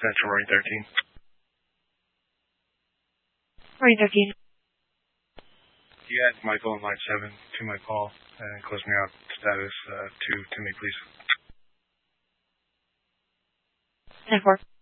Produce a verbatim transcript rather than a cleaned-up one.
Central Marine thirteen. Marine thirteen. You add Michael on line seven to my call and close me out status uh, to, to me, please. ten four.